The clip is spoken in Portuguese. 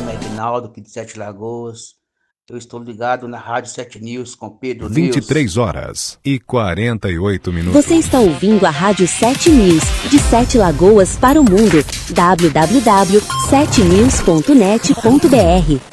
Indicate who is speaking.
Speaker 1: nome é Edinaldo, aqui de Sete Lagoas. Eu estou ligado na Rádio 7 News com Pedro
Speaker 2: 23 horas e 48 minutos.
Speaker 3: Você está ouvindo a Rádio 7 News, de Sete Lagoas para o mundo. www.7news.net.br